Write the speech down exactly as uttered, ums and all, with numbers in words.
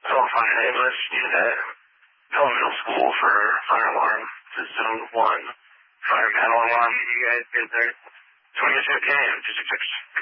Oh, fine. Hey, let's do that. Tell middle school for fire alarm. This is zone one. Fire panel alarm. You guys get there. twenty-two K M, two six six.